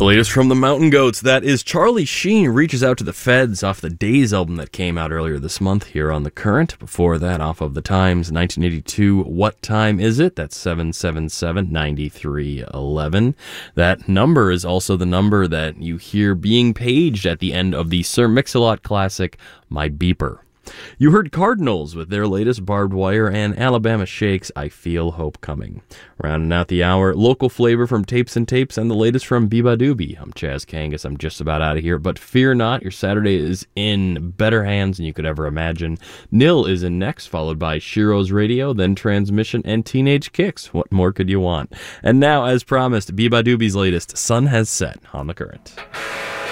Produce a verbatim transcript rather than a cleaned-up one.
The latest from the Mountain Goats, that is Charlie Sheen reaches out to the feds off the Days album that came out earlier this month here on The Current. Before that, off of the Times, nineteen eighty-two, What Time Is It? That's seven seven seven, nine three one one. That number is also the number that you hear being paged at the end of the Sir Mix-a-Lot classic, My Beeper. You heard Cardinals with their latest Barbed Wire and Alabama Shakes, I Feel Hope Coming. Rounding out the hour, local flavor from Tapes and Tapes and the latest from Biba Doobie. I'm Chaz Kangas. I'm just about out of here, but fear not, your Saturday is in better hands than you could ever imagine. Nil is in next, followed by Shiro's Radio, then Transmission and Teenage Kicks. What more could you want? And now, as promised, Biba Doobie's latest, Sun Has Set, on The Current.